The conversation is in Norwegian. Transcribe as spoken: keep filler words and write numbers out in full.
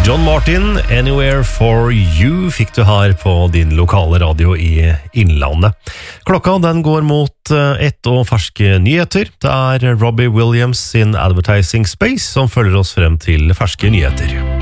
John Martin, Anywhere for You, fikk du her på din lokale radio i Innlandet. Klokka den går mot ett og ferske nyheter. Det er Robbie Williams sin Advertising Space som følger oss frem til ferske nyheter.